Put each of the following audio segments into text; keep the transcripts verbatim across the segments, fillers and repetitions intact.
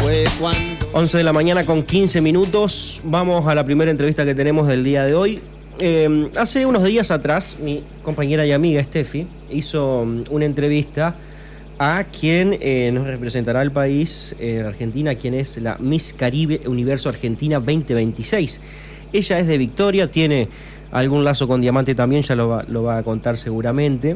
Fue cuando... once de la mañana con quince minutos. Vamos a la primera entrevista que tenemos del día de hoy. Eh, hace unos días atrás, mi compañera y amiga Steffi hizo una entrevista a quien eh, nos representará al país, eh, Argentina, quien es la Miss Caribe Universo Argentina veinte veintiséis. Ella es de Victoria, tiene algún lazo con diamante también, ya lo va, lo va a contar seguramente.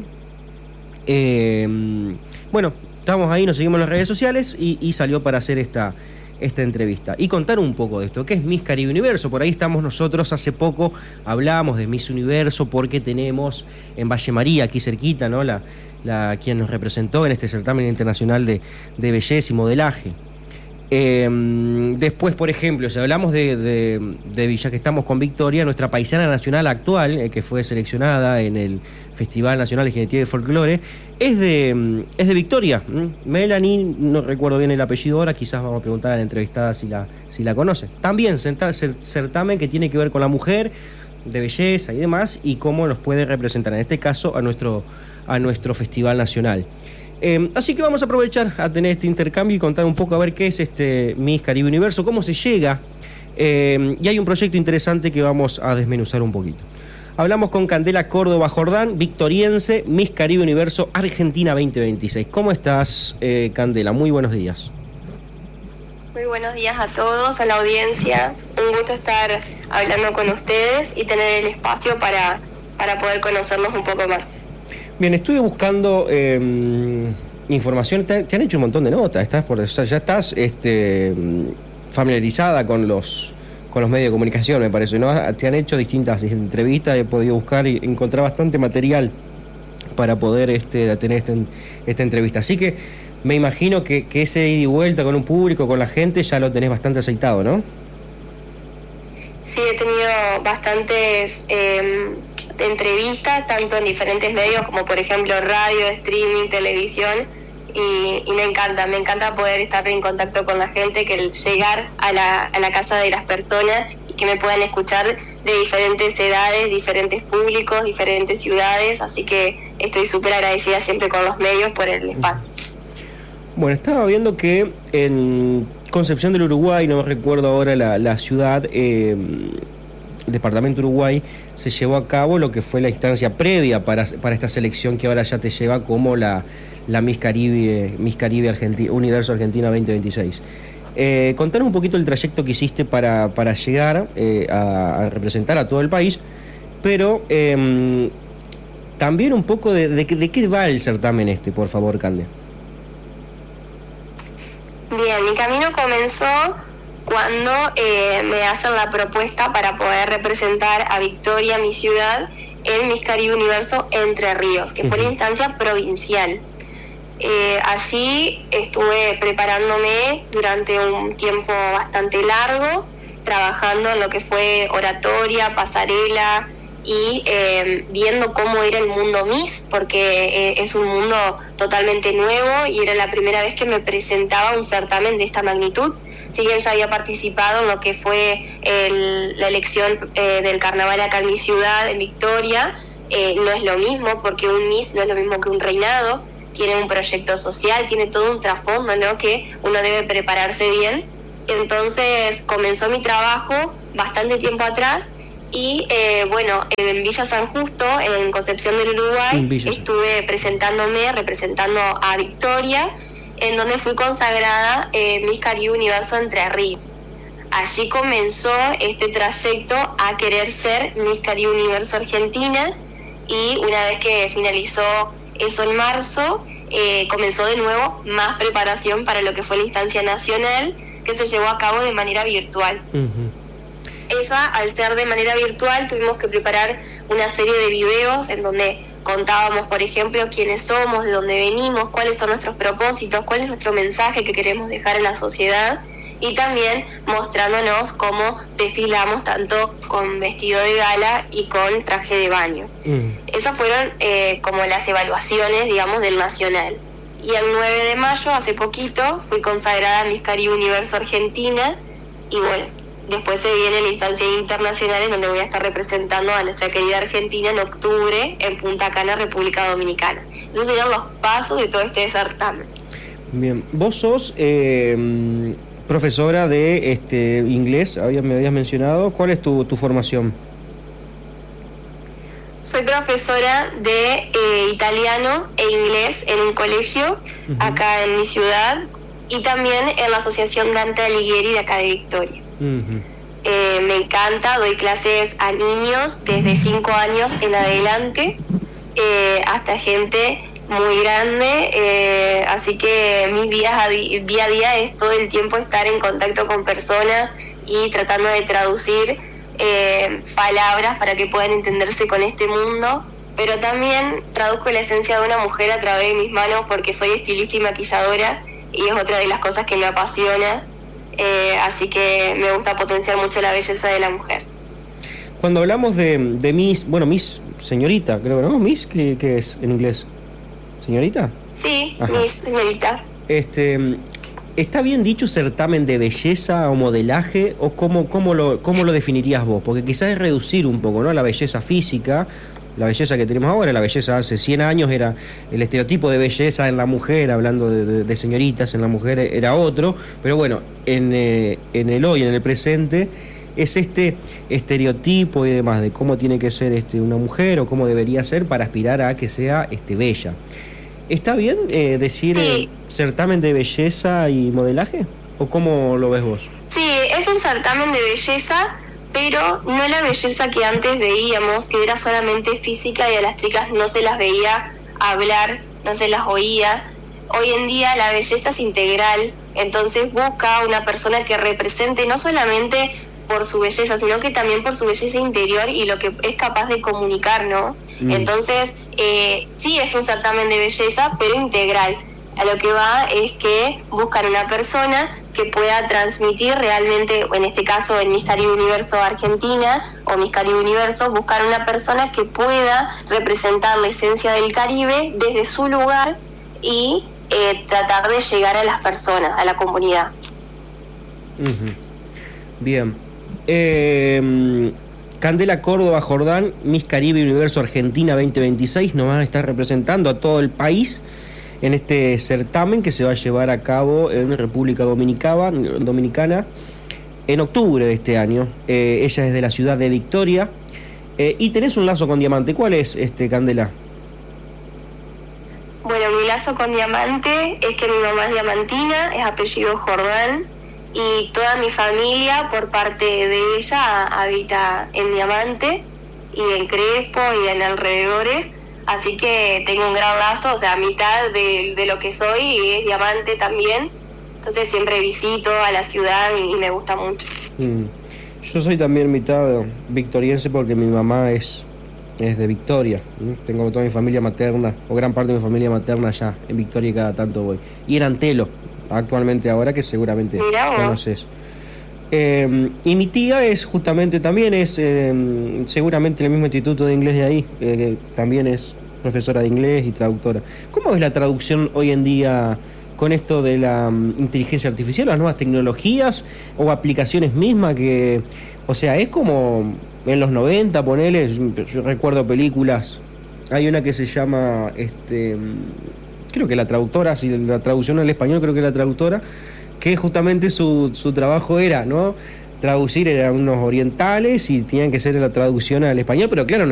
Eh, bueno, estamos ahí, nos seguimos en las redes sociales y, y salió para hacer esta, esta entrevista y contar un poco de esto. ¿Qué es Miss Caribe Universo? Por ahí estamos nosotros, hace poco hablamos de Miss Universo porque tenemos en Valle María, aquí cerquita, ¿no? La, la, quien nos representó en este certamen internacional de, de belleza y modelaje. Eh, después, por ejemplo, si hablamos de, de, de ya que estamos con Victoria, nuestra paisana nacional actual, eh, que fue seleccionada en el Festival Nacional de Genealogía y Folclore, es de, es de Victoria. Melanie, no recuerdo bien el apellido ahora, quizás vamos a preguntar a la entrevistada si la, si la conoce. También certamen que tiene que ver con la mujer, de belleza y demás, y cómo nos puede representar, en este caso, a nuestro, a nuestro Festival Nacional. Eh, así que vamos a aprovechar a tener este intercambio y contar un poco a ver qué es este Miss Caribe Universo, cómo se llega, eh, y hay un proyecto interesante que vamos a desmenuzar un poquito. Hablamos con Candela Córdoba Jordán, victoriense, Miss Caribe Universo Argentina veinte veintiséis. ¿Cómo estás, eh, Candela? Muy buenos días. Muy buenos días a todos, a la audiencia. Un gusto estar hablando con ustedes y tener el espacio para, para poder conocernos un poco más. Bien, estuve buscando eh, información, te, te han hecho un montón de notas, estás por, o sea, ya estás este, familiarizada con los, con los medios de comunicación, me parece, ¿no? Te han hecho distintas entrevistas, he podido buscar y encontrar bastante material para poder este, tener esta, esta entrevista. Así que me imagino que, que ese ida y vuelta con un público, con la gente, ya lo tenés bastante aceitado, ¿no? Sí, he tenido bastantes... Eh... entrevistas, tanto en diferentes medios como por ejemplo radio, streaming, televisión, y, y me encanta, me encanta poder estar en contacto con la gente, que el llegar a la, a la casa de las personas y que me puedan escuchar de diferentes edades, diferentes públicos, diferentes ciudades, así que estoy súper agradecida siempre con los medios por el espacio. Bueno, estaba viendo que en Concepción del Uruguay, no recuerdo ahora la, la ciudad, eh, el departamento Uruguay, se llevó a cabo lo que fue la instancia previa para, para esta selección que ahora ya te lleva como la, la Miss Caribe, Miss Caribe Argentina, Universo Argentina veinte veintiséis. Eh, contanos un poquito el trayecto que hiciste para, para llegar eh, a, a representar a todo el país, pero eh, también un poco de, de, de qué va el certamen este, por favor, Cande. Bien, mi camino comenzó cuando eh, me hacen la propuesta para poder representar a Victoria, mi ciudad, en Miss Caribe Universo Entre Ríos, que fue la instancia provincial. Eh, allí estuve preparándome durante un tiempo bastante largo, trabajando en lo que fue oratoria, pasarela y eh, viendo cómo era el mundo Miss, porque eh, es un mundo totalmente nuevo y era la primera vez que me presentaba a un certamen de esta magnitud. Si bien ya había participado en lo que fue el, la elección eh, del carnaval acá en mi ciudad, en Victoria, eh, no es lo mismo, porque un Miss no es lo mismo que un reinado, tiene un proyecto social, tiene todo un trasfondo, ¿no?, que uno debe prepararse bien. Entonces comenzó mi trabajo bastante tiempo atrás y eh, bueno, en Villa San Justo, en Concepción del Uruguay, estuve presentándome, representando a Victoria, en donde fui consagrada eh, Miss Caribe Universo Entre Ríos. Allí comenzó este trayecto a querer ser Miss Caribe Universo Argentina, y una vez que finalizó eso en marzo, eh, comenzó de nuevo más preparación para lo que fue la instancia nacional, que se llevó a cabo de manera virtual. Uh-huh. Esa, al ser de manera virtual, tuvimos que preparar una serie de videos en donde contábamos, por ejemplo, quiénes somos, de dónde venimos, cuáles son nuestros propósitos, cuál es nuestro mensaje que queremos dejar en la sociedad, y también mostrándonos cómo desfilamos tanto con vestido de gala y con traje de baño. Mm. Esas fueron eh, como las evaluaciones, digamos, del nacional. Y el nueve de mayo, hace poquito, fui consagrada Miss Caribe Universo Argentina, y bueno, después se viene la instancia internacional en donde voy a estar representando a nuestra querida Argentina en octubre en Punta Cana, República Dominicana. Esos serían los pasos de todo este certamen. Bien, vos sos, eh, profesora de este inglés, había, me habías mencionado. ¿Cuál es tu, tu formación? Soy profesora de eh, italiano e inglés en un colegio uh-huh. acá en mi ciudad y también en la Asociación Dante Alighieri de acá de Victoria. Uh-huh. Eh, me encanta, doy clases a niños desde cinco años en adelante eh, hasta gente muy grande, eh, así que mis días a di- día a día es todo el tiempo estar en contacto con personas y tratando de traducir eh, palabras para que puedan entenderse con este mundo, pero también traduzco la esencia de una mujer a través de mis manos porque soy estilista y maquilladora y es otra de las cosas que me apasiona, eh, así que me gusta potenciar mucho la belleza de la mujer. Cuando hablamos de, de Miss, bueno, Miss señorita, creo, ¿no? Miss, ¿qué, qué es en inglés? ¿Señorita? Sí, Ajá. Miss señorita. Este, ¿está bien dicho certamen de belleza o modelaje? ¿O cómo, cómo, lo, cómo lo definirías vos? Porque quizás es reducir un poco, ¿no? La belleza física, la belleza que tenemos ahora, la belleza hace cien años era el estereotipo de belleza en la mujer, hablando de, de, de señoritas, en la mujer era otro. Pero bueno, en, eh, en el hoy, en el presente, es este estereotipo y demás de cómo tiene que ser este, una mujer o cómo debería ser para aspirar a que sea este, bella. ¿Está bien eh, decir sí. eh, certamen de belleza y modelaje? ¿O cómo lo ves vos? Sí, es un certamen de belleza, pero no la belleza que antes veíamos, que era solamente física y a las chicas no se las veía hablar, no se las oía. Hoy en día la belleza es integral, entonces busca una persona que represente no solamente por su belleza, sino que también por su belleza interior y lo que es capaz de comunicar, ¿no? Mm. Entonces, eh, sí es un certamen de belleza, pero integral. A lo que va es que buscan una persona que pueda transmitir realmente, en este caso en Miss Caribe Universo Argentina o Miss Caribe Universo, buscar una persona que pueda representar la esencia del Caribe desde su lugar y eh, tratar de llegar a las personas, a la comunidad. Uh-huh. Bien. Eh, Candela Córdoba Jordán, Miss Caribe Universo Argentina veinte veintiséis, nos van a estar representando a todo el país en este certamen que se va a llevar a cabo en República Dominicana, Dominicana en octubre de este año. Eh, ella es de la ciudad de Victoria eh, y tenés un lazo con diamante. ¿Cuál es, este, Candela? Bueno, mi lazo con diamante es que mi mamá es diamantina, es apellido Jordán. Y toda mi familia, por parte de ella, habita en Diamante y en Crespo y en alrededores. Así que tengo un gran lazo, o sea, mitad de, de lo que soy es Diamante también. Entonces siempre visito a la ciudad y, y me gusta mucho. Mm. Yo soy también mitad victoriense porque mi mamá es, es de Victoria. Tengo toda mi familia materna, o gran parte de mi familia materna allá en Victoria y cada tanto voy. Y en Antelo. Actualmente ahora, que seguramente conoces. Eh, y mi tía es justamente también es eh, seguramente el mismo instituto de inglés de ahí, eh, que también es profesora de inglés y traductora. ¿Cómo es la traducción hoy en día con esto de la um, inteligencia artificial, las nuevas tecnologías o aplicaciones mismas que, o sea, es como en los noventa, ponele, yo recuerdo películas, hay una que se llama este creo que la traductora, si la traducción al español, creo que la traductora, que justamente su, su trabajo era, ¿no? Traducir, eran unos orientales y tenían que ser la traducción al español, pero claro, no